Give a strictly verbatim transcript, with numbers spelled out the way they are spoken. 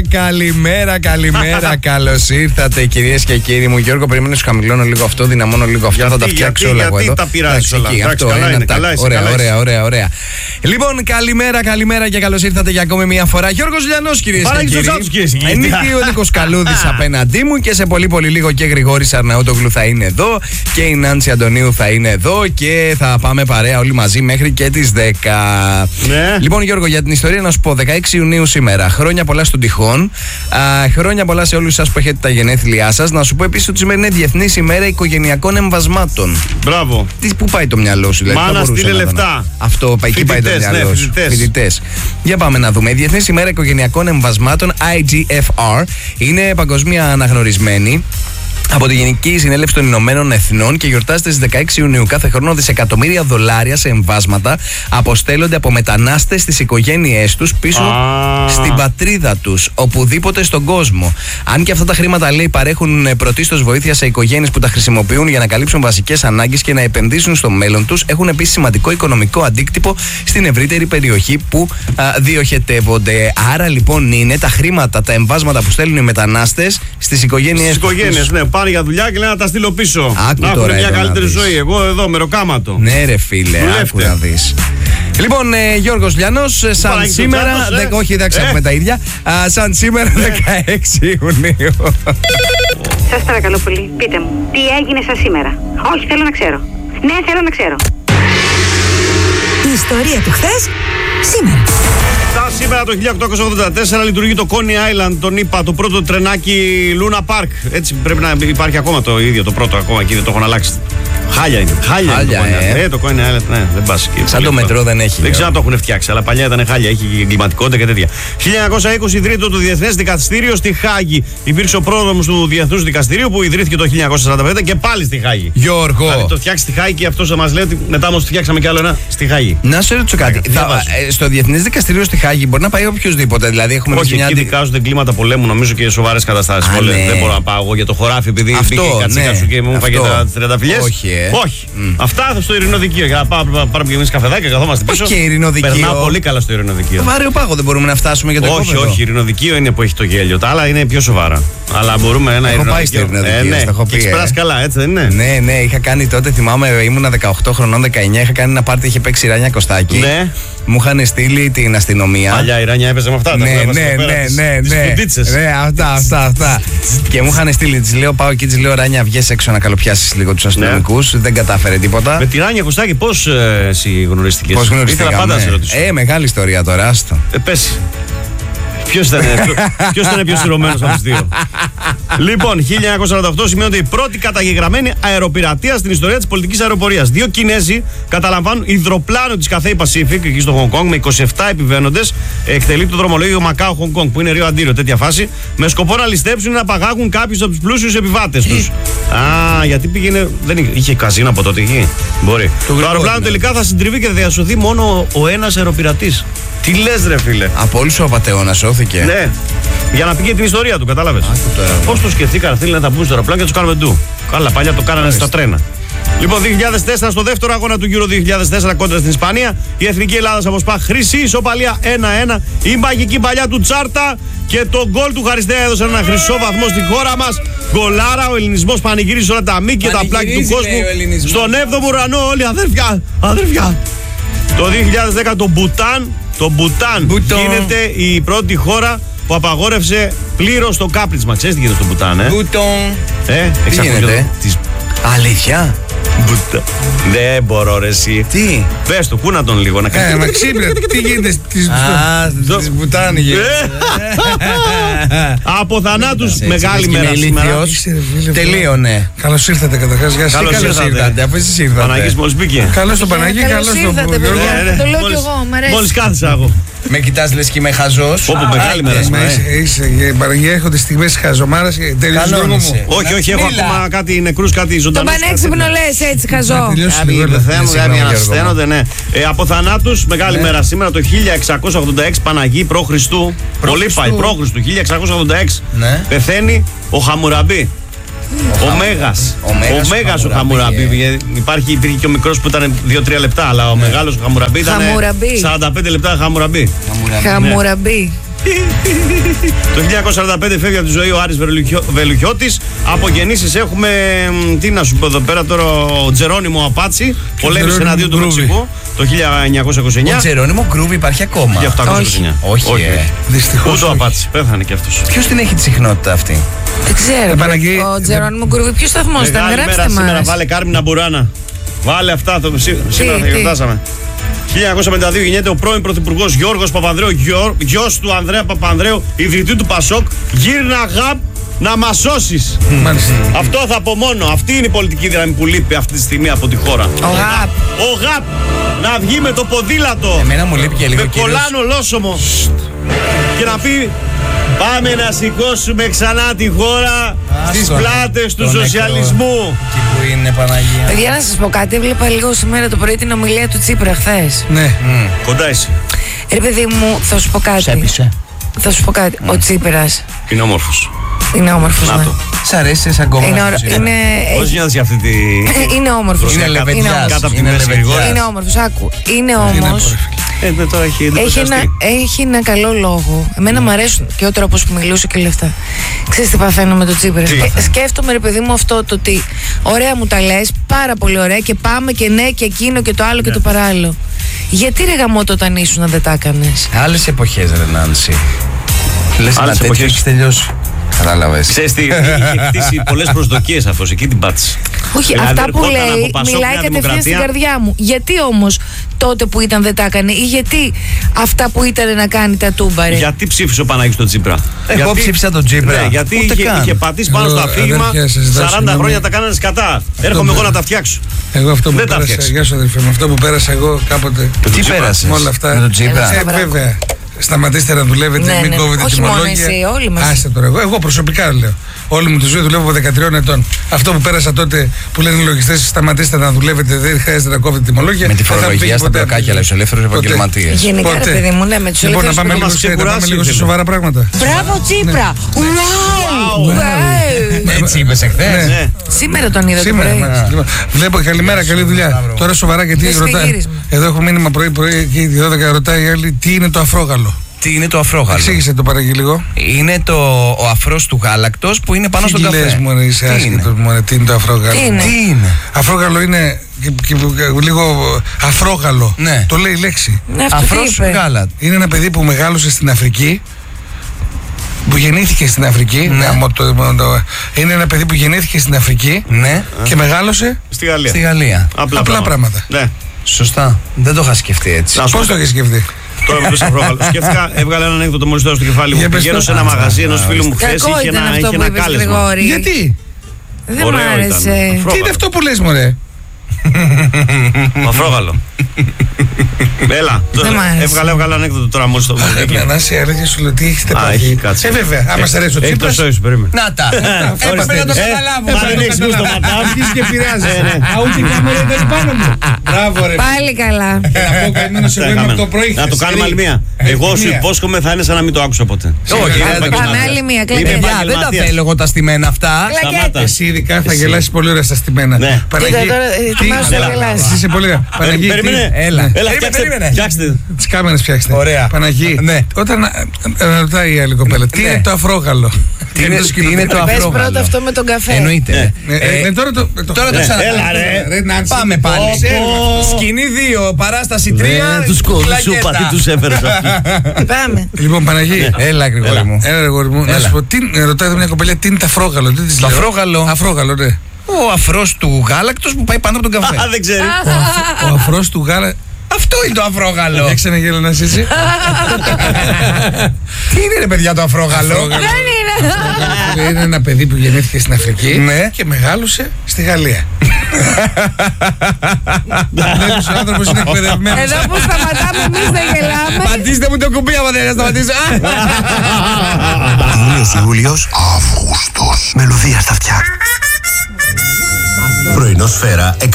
καλημέρα, καλημέρα. Καλώς ήρθατε, κυρίες και κύριοι μου. Γιώργο, περίμενε, σου χαμηλώνω λίγο αυτό, δυναμώνω λίγο αυτό. Γιατί, θα τα φτιάξω όλα εγώ εδώ. Γιατί τα πειράζεις όλα. Αυτό καλά είναι, είναι, τα... καλά είσαι, ωραία, καλά ωραία, ωραία, ωραία. Λοιπόν, καλημέρα, καλημέρα και καλώς ήρθατε για ακόμη μια φορά. Γιώργος Λιανός, κυρίες και κύριοι. Ενίκη ο Νίκος Καλούδης απέναντί μου και σε πολύ πολύ λίγο και Γρηγόρης Αρναούτογλου θα είναι εδώ και η Νάνση Αντωνίου θα είναι εδώ και θα πάμε παρέα όλοι μαζί μέχρι και τις δέκα. Ναι. Λοιπόν, Γιώργο, για την ιστορία να σου πω, δεκαέξι Ιουνίου σήμερα. Χρόνια πολλά στον τυχόν. Α, χρόνια πολλά σε όλους σας που έχετε τα γενέθλιά σας. Να σου πω επίσης ότι σήμερα είναι Διεθνής ημέρα οικογενειακών εμβασμάτων. Μπράβο. Τι, πού πάει το μυαλό σου, δηλαδή? Μάνα, στείλε λεφτά. Αυτό, εκεί πάει το μυαλό ναι, σου. Φοιτητές. Για πάμε να δούμε. Η Διεθνής ημέρα οικογενειακών εμβασμάτων, άι τζι εφ αρ, είναι παγκοσμία αναγνωρισμένη από τη Γενική Συνέλευση των Ηνωμένων Εθνών και γιορτάζεται στις δεκαέξι Ιουνίου. Κάθε χρόνο δισεκατομμύρια δολάρια σε εμβάσματα αποστέλλονται από μετανάστες στις οικογένειές τους πίσω ah. στην πατρίδα τους, οπουδήποτε στον κόσμο. Αν και αυτά τα χρήματα, λέει, παρέχουν πρωτίστως βοήθεια σε οικογένειες που τα χρησιμοποιούν για να καλύψουν βασικές ανάγκες και να επενδύσουν στο μέλλον τους, έχουν επίσης σημαντικό οικονομικό αντίκτυπο στην ευρύτερη περιοχή που α, διοχετεύονται. Άρα λοιπόν είναι τα χρήματα, τα εμβάσματα που στέλνουν οι μετανάστες στις οικογένειες τους. Ναι, πάνε για δουλειά και λένε να τα στείλω πίσω. Άκου να έχουν μια καλύτερη να ζωή. Εγώ εδώ με ροκάματο. Ναι, ρε φίλε, άκου να δεις. Λοιπόν, ε, Γιώργος Λιανός, σαν Παράγει σήμερα. Τσάτος, ε? Δε, όχι, δεν έχουμε ε? τα ίδια. Α, σαν σήμερα, ε? δεκαέξι Ιουνίου. Σας παρακαλώ πολύ, πείτε μου, τι έγινε σαν σήμερα? Όχι, θέλω να ξέρω. Ναι, θέλω να ξέρω. Η ιστορία του χθες, σήμερα. Στα σήμερα το χίλια οκτακόσια ογδόντα τέσσερα λειτουργεί το Coney Island, τον είπα, το πρώτο τρενάκι Luna Park. Έτσι πρέπει να υπάρχει ακόμα το ίδιο, το πρώτο ακόμα και το έχουν αλλάξει. Χάλια είναι. Χάλια, χάλια είναι το Coney Island. ε. Ε, το Coney Island, ναι, δεν πας εκεί. Σαν το μετρό δεν έχει. Δεν ξέρω αν το έχουν φτιάξει, αλλά παλιά ήταν χάλια, έχει εγκληματικότητα και τέτοια. χίλια εννιακόσια είκοσι ιδρύεται το Διεθνές Δικαστήριο στη Χάγη. Υπήρξε ο πρόδρομος του Διεθνούς Δικαστηρίου που ιδρύθηκε το χίλια εννιακόσια σαράντα πέντε και πάλι στη Χάγη. Γιώργο. Δηλαδή το φτιάξει στη Χάγη και αυτό θα μας λέει ότι μετά όμως φτιάξαμε κι άλλο ένα στη Χάγη. Να σε ρωτήσω κάτι. Θα, ε, στο Διεθνές Δικαστήριο στη Χάγη μπορεί να πάει οποιοδήποτε. Δηλαδή έχουμε όχι, μια εκεί αντι... δικάζονται εγκλήματα πολέμου, νομίζω, και σοβαρές καταστάσεις. Α, ναι. Δεν μπορώ να πάω εγώ για το χωράφι επειδή αυτό, μπήκε η κατσίκα ναι, σου και μου φάγε τα τριανταφυλλιές. Όχι, ε. όχι. Mm. Αυτά στο ειρηνοδικείο. Για να πάμε, πάμε και εμείς καφεδάκια, καθόμαστε πίσω. Όχι, ειρηνοδικείο. Περνάω πολύ καλά στο ειρηνοδικείο. Βάριο πάγο δεν μπορούμε να φτάσουμε για το όχι, οικόπεδο. όχι, ειρηνοδικείο είναι που έχει το γέλιο. Τα άλλα είναι πιο σοβαρά. Αλλά μπορούμε ένα έχω πάει στο ειρηνοδικείο. Ε, ναι. Στο έχω πει, έχεις περάσει καλά, έτσι δεν είναι? Ναι, ναι, είχα κάνει τότε, θυμάμαι, ήμουνα δεκαοκτώ χρονών, δεκαεννιά, είχα κάνει ένα πάρτι, είχε παίξει η Ράνια Κωστάκη. Ναι. Μου είχαν στείλει την αστυνομία. Παλιά η Ράνια έπαιζε με αυτά. Ναι, ναι, ναι, ναι, ναι, ναι, αυτά, αυτά, αυτά. Και μου είχαν στείλει, της λέω, πάω εκεί, της λέω, Ράνια, βγες έξω να καλοπιάσεις λίγο τους αστυνομικούς. Δεν κατάφερε τίποτα. Με τη Ράνια Κωστάκη πώς ε, εσύ γνωριστήκες? Πώς γνωριστήκαμε? Ήθελα πάντα να σε ρωτήσω. Ε, μεγάλη ιστορία τώρα, άστο. Ε, πες. Ποιος ήταν, ποιος ήταν πιο στηρωμένος από τους δύο? Λοιπόν, χίλια εννιακόσια σαράντα οκτώ σημαίνονται η πρώτη καταγεγραμμένη αεροπειρατεία στην ιστορία της πολιτικής αεροπορίας. Δύο Κινέζοι καταλαμβάνουν υδροπλάνο της Cathay Pacific εκεί στο Χονγκ Κονγκ με είκοσι επτά επιβαίνοντες. Εκτελεί το δρομολόγιο Μακάο Χονγκ Κονγκ που είναι Ρίο Αντίριο, τέτοια φάση. Με σκοπό να ληστέψουν ή να παγάγουν κάποιους από τους πλούσιους επιβάτες τους. Α, γιατί πήγαινε. Δεν είχε, είχε καζίνο από τότε εκεί. Μπορεί. Το, το αεροπλάνο ναι. τελικά θα συντριβεί και θα διασωθεί μόνο ο ένας αεροπειρατής. Τι λες, ρε φίλε? Από όλους ο απατεώνας σώθηκε. Ναι. Για να πει και την ιστορία του, κατάλαβες. Πώς το σκεφτήκαν, θέλει να τα πούμε στο αεροπλάνο και τους κάνουμε ντου. Καλά, παλιά το κάνανε στα τρένα. Λοιπόν, δύο χιλιάδες τέσσερα στο δεύτερο αγώνα του Euro δύο χιλιάδες τέσσερα κόντρα στην Ισπανία. Η Εθνική Ελλάδα από ΣΠΑ χρυσή ισοπαλία ένα ένα. Η μαγική παλιά του Τσάρτα και το γκολ του Χαριστέα έδωσαν ένα χρυσό βαθμό στη χώρα μας. Γκολάρα, ο ελληνισμός πανηγύρισε όλα τα μη και τα πλάκη του κόσμου. Στον έβδομο ουρανό, όλοι αδέρφια, αδέρφια. Το δύο χιλιάδες δέκα το Μπουτάν, το Μπουτάν γίνεται η πρώτη χώρα που απαγόρευσε πλήρως το κάπνισμα. Ξέρεις τι γίνεται στο Μπουτάν, ε? Μπουτόν. Ε, τι γίνεται? Τις... Αλήθεια? Μπουτάν. Δεν μπορώ ρε εσύ. Τι? Πες το, κούνα τον λίγο να κάνει. Ε, μα ξύπνε, τι γίνεται στις Μπουτάν γίνεται. Από θανάτους μεγάλη μέρα σήμερα. Τελείωνε. Καλώς ήρθατε καταρχάς. Γεια σας. Καλώς ήρθατε. Αφού εσείς ήρθατε. Παναγής μόλις μπήκε. Καλώς το Παναγί, καλώς το Γιώργο. Το λέω κι εγώ, μ' αρέσει. Μόλις κάθισα εγώ. Με κοιτάς λες και είμαι χαζός. Όπου μεγάλη μέρα σήμερα. Είσαι Παναγία, έρχονται στιγμές χαζομάρας. Κανόνισε. Όχι, όχι, έχω ακόμα κάτι νεκρούς, κάτι ζωντανούς. Το πανέξυπνο λες έτσι, χαζό. Για να ασθένονται, ναι. Από θανάτους, μεγάλη μέρα σήμερα το χίλια εξακόσια ογδόντα έξι Παναγί π.Χ. Πολύ πάει, π.Χ. χίλια εξακόσια ογδόντα έξι πεθαίνει ο Χαμουραμπί. Ο Μέγας. Ο Μέγας, ο Μέγας ο Χαμουραμπί. Ε. Υπάρχει, υπήρχε και ο μικρός που ήταν δύο τρία λεπτά, αλλά ο ναι. μεγάλος ο Χαμουραμπί ήταν Χαμουραμπί. σαράντα πέντε λεπτά Χαμουραμπί. Χαμουραμπί. Το χίλια εννιακόσια σαράντα πέντε φεύγει από τη ζωή ο Άρης Βελουχιώ- Βελουχιώτης. Από γεννήσεις έχουμε, μ, τι να σου πω εδώ πέρα τώρα, ο Τζερόνιμο Απάτσι. Πολέμησε Τζερόνιμο εναντίον του Γκρούβι. Μεξικού το χίλια εννιακόσια είκοσι εννιά. Ο Τζερόνιμο Γκρούβι υπάρχει ακόμα. χίλια οκτακόσια είκοσι εννιά. Όχι, Όχι. ε. Δυστυχώς. Ούτε ο Απάτσι. Πέθανε και αυτός. Ποιος την έχει τη συχνότητα αυτή? Δεν ξέρω. Παναγί- Ο Τζερόνιμο Γκρούβι, ποιο σταθμό ήταν, Μεγάλη γράψτε μέρα σήμερα. μας. Βάλε Κάρμινα Μπουράνα. Βάλε αυτά. Το, σή- σήμερα θα τι? γιορτάσαμε. χίλια εννιακόσια πενήντα δύο γεννιέται ο πρώην πρωθυπουργός Γιώργος Παπανδρέου, γιο, γιος του Ανδρέα Παπανδρέου, ιδρυτή του Πασόκ. Γύρνα γαπ να μας σώσεις. Μάλιστα. Αυτό θα πω μόνο. Αυτή είναι η πολιτική δύναμη που λείπει αυτή τη στιγμή από τη χώρα. Ο ΓΑΠ. Ο ΓΑΠ να βγει με το ποδήλατο. Εμένα μου λείπει και λίγο Με κύριος. κολάνο λόσωμο. Και να πει πάμε να σηκώσουμε ξανά τη χώρα στις τον- πλάτες του τον νεκρό. σοσιαλισμού. Εκεί που είναι, Παναγία. Παιδιά, να σας πω κάτι. Έβλεπα λίγο σήμερα το πρωί την ομιλία του Τσίπρα χθες. Ναι. Κοντά εσύ. Ρε παιδί μου, θα σου πω κάτι. Σε έπεισε. Θα σου πω κάτι. Ο Τσίπρας Είναι όμορφος. είναι όμορφος. Να ναι. το. Σ' αρέσει σαν κόμμα? Είναι, ωρα- είναι, Πώς νιώθεις για αυτή τη... είναι όμορφος. Είναι λεβεντιάς. όμορφος. Κάτω από τη Είναι μέση λεβεντιάς. γρήγορα. Είναι όμορφος, άκου. Είναι όμως. Ε, ναι, τώρα έχει Έχει ένα, εντυπωσιαστεί. έχει ένα καλό λόγο. Εμένα μου αρέσουν και ο τρόπος που μιλούσε και όλα αυτά. Ξέρεις τι παθαίνω με τον Τσίπρα? Τι Ε, παθαίνεις? σκέφτομαι, ρε παιδί μου, αυτό το ότι ωραία μου τα λες, πάρα πολύ ωραία και πάμε και ναι και εκείνο και το άλλο και το παράλληλο. Γιατί ρε γαμώτο όταν ήσουν δεν τα έκανες? Άλλες εποχές, ρε Νάνση. Λες ένα Άλλες τέτοιο εποχές. έχεις τελειώσει. Κατάλαβες. Ξέρεις τι, είχε χτίσει πολλές προσδοκίες αυτός, εκεί την πάτησε. Όχι, Δηλαδή, αυτά που ερχόταν από λέει Πασόκ, μιλάει Νέα κατευθείαν στην Δημοκρατία. καρδιά μου. Γιατί όμως τότε που ήταν δεν τα έκανε ή γιατί αυτά που ήταν να κάνει τα τούμπαρε? Γιατί ψήφισε ο Παναγιώτης τον Τσίπρα? Εγώ Γιατί- ψήφισα τον Τσίπρα. Ναι, γιατί Ούτε είχε, καν. είχε πατήσει πάνω στο Εγώ, αφήγημα αδέρφια, σας ζητάω σαράντα συγγνώμη. χρόνια τα κάνανε σκατά. Έρχομαι εγώ να τα φτιάξω. Εγώ αυτό που Δεν τα πέρασα, φτιάξε. γεια σου αδελφέ μου, αυτό που πέρασα εγώ κάποτε. Τι πέρασες Με όλα αυτά. με τον Τσίπρα? Ε, βέβαια. Σταματήστε να δουλεύετε, Ναι, μην ναι. κόβετε Όχι τιμολόγια. μόνο εσύ, όλοι μας. Άστε τώρα, εγώ, εγώ προσωπικά λέω. Όλη μου τη ζωή δουλεύω από δεκατρία ετών. Αυτό που πέρασα τότε που λένε οι λογιστές, σταματήστε να δουλεύετε, δεν χρειάζεται να κόβετε τιμολόγια. Με τη δεν θα φορολογία φύγει στα ποτέ. μπλοκάκια, αλλά στους ελεύθερους Ποτέ. επαγγελματίες. Γενικά, ρε Ποτέ. παιδί μου, ναι, με τους Λοιπόν, να ελεύθερους πάμε να λίγο, μας σε, να πάμε ξεκουράσει, λίγο σε ήθελε. σοβαρά πράγματα. Μπράβο Τσίπρα! Wow! Wow! Έτσι είπες εχθές. Ναι. Σήμερα τον είδα το Σήμερα, πρωί. μάλιστα. Λοιπόν, βλέπω καλημέρα, καλή δουλειά. Τώρα σοβαρά γιατί Δεν ρωτάει. σφυγύρισμα. Εδώ έχω μήνυμα πρωί-πρωί και η δώδεκα ρωτάει η άλλη τι είναι το αφρόγαλο. Τι είναι το αφρόγαλο? Εξήγησε το Παναγί λίγο. Είναι το, ο αφρός του γάλακτος που είναι πάνω Τι στον καφέ. λες, μωρέ, είσαι Τι είναι? άσχετος, μωρέ, τι είναι το αφρόγαλο. Τι είναι? Τι είναι? Αφρόγαλο είναι και, και, και, λίγο αφρόγαλο. Ναι. Το λέει η λέξη. Ναι, αυτό τι Αφρός είπε. γάλα. Είναι ένα παιδί που μεγάλωσε στην Αφρική. Που γεννήθηκε στην Αφρική. Ναι. Ναι, άμα το- το- είναι ένα παιδί που γεννήθηκε στην Αφρική Ναι, και μεγάλωσε. Στη Γαλλία. στη Γαλλία. Απλά, Απλά πράγματα. Ναι. Σωστά. Δεν το είχα σκεφτεί έτσι. Να σου Πώς πω. το έχει σκεφτεί? Τώρα με το αφρόγαλο. Σκέφτηκα, έβγαλε ένα ανέκδοτο μόλις τώρα στο κεφάλι μου. Για πες Πηγαίνω το. σε ένα μαγαζί ενός φίλου μου χθες, Κακό είχε ήταν ένα, αυτό είχε που ένα είπες, κάλεσμα. Γρηγόρη. Γιατί? Δεν μ' Ωραίο ήταν. άρεσε. Αφρόγαλο. Τι είναι αυτό που λες, μωρέ? Αφρόγαλο. Έλα, τώρα, Δεν μ' άρεσε. έβγαλε, έβγαλε ανέκδοτο τώρα μόλις το Έπρεπε να είσαι αλήθεια, σου λέω τι έχετε Α, πάθει. έχει κάτσει. Ε, βέβαια, άμα σ' αρέσει ο Έχει το Τσίπρας. σόι σου, περίμενε. Να τα. Έπρεπε να το Ε, καταλάβω. μα δεν έχεις γούστο ματά. Αρχίζει και επηρεάζει. Ε, ναι. Α, ούτε και άμα δεν πες πάνω μου. Μπράβο, ρε. Πάλι καλά. Και να πω καημένος εγώ είμαι από το πρωί. Να το χθες. κάνουμε άλλη μία. Ε, Εγώ σου μία. υπόσχομαι θα είναι σαν να μην το άκουσα ποτέ. Όχι, Είμαι δεν το επαγγελματίας. Πάμε άλλη μία, Είμαι κλακέτα. Παιδιά, δεν τα επαγγελματίας. θέλω εγώ τα στημένα αυτά. Σταμάτα. Εσύ ειδικά θα γελάσει πολύ ωραία στα στημένα. Ναι. Παναγί, Κοίτα τώρα, τι- ετοιμάσου να Έλα. γελάσεις. Εσύ είσαι πολύ ωραία. Παναγί, Ε, Περίμενε. Έλα. Έλα, Περίμενε, φτιάξτε. περίμενε. Φτιάξτε. τι κάμερες φτιάξτε. Ωραία. Παναγί, Ναι. όταν ε, ε, ρωτάει η άλλη κοπέλα, τι Ναι. είναι το αφρόγαλο. Τι είναι- τι είναι το Πες αφρόγαλο? πρώτα αυτό με τον καφέ. Εννοείται. Ε, ε, Ε, ναι, τώρα το. το- Τώρα το Ναι, ξανα... έλα, ρε. Ρε, Νάνση, Πάμε πάλι. το ξέρω. Σκηνή δύο, παράσταση τρία. Ε, τους κόβεις σου, κλακέτα. πατή τους έφερες αυτοί. Πάμε. Λοιπόν, Παναγί, Έλα, Γρηγόρη μου. ένα γρηγόρι μου, να Έλα. σου πω, τι, ε, ρωτάει εδώ μια κοπέλα, τι είναι το αφρόγαλο, τι της Το λέω? αφρόγαλο. Αφρόγαλο, ναι. Ο αφρός του γάλακτος που πάει πάνω από τον Α, καφέ. δεν ξέρει. Ο αφρός του γάλα. Αυτό είναι το αφρόγαλο. Για ξαναγέλα να είσαι έτσι. Τι είναι ρε παιδιά το αφρόγαλο? Αφρόγαλο. Δεν είναι. Είναι ένα παιδί που γεννήθηκε στην Αφρική Ναι. και μεγάλωσε στη Γαλλία. Βλέπεις, ο άνθρωπος είναι εκπαιδευμένος. Εδώ που σταματάμε εμείς δεν γελάμε. Πατήστε μου το κουμπί άμα δεν να σταματήσω. Ιούνιος, Ιούλιος, Αύγουστος. Μελωδία στα αυτιά. Πρωινό σφαίρα